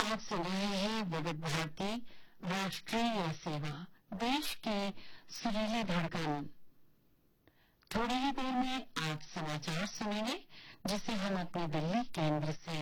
आप सुन रहे हैं विविध भारती राष्ट्रीय सेवा, देश की सुरीली धड़कन। थोड़ी ही देर में आप समाचार सुनेंगे, जिसे हम अपनी दिल्ली केंद्र से